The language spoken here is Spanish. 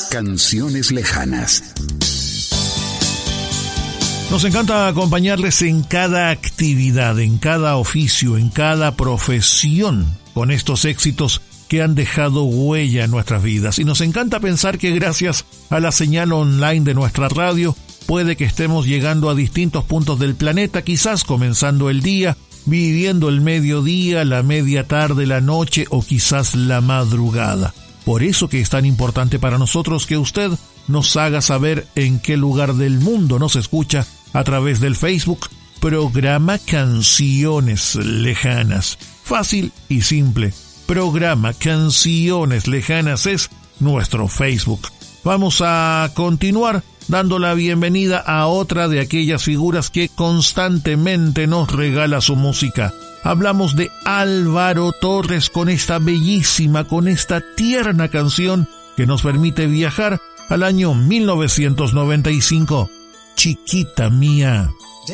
Canciones lejanas. Nos encanta acompañarles en cada actividad, en cada oficio, en cada profesión, con estos éxitos que han dejado huella en nuestras vidas. Y nos encanta pensar que gracias a la señal online de nuestra radio, puede que estemos llegando a distintos puntos del planeta, quizás comenzando el día, viviendo el mediodía, la media tarde, la noche o quizás la madrugada. Por eso que es tan importante para nosotros que usted nos haga saber en qué lugar del mundo nos escucha a través del Facebook, programa Canciones Lejanas. Fácil y simple. Programa Canciones Lejanas es nuestro Facebook. Vamos a continuar dando la bienvenida a otra de aquellas figuras que constantemente nos regala su música. Hablamos de Álvaro Torres con esta bellísima, con esta tierna canción que nos permite viajar al año 1995. Chiquita mía.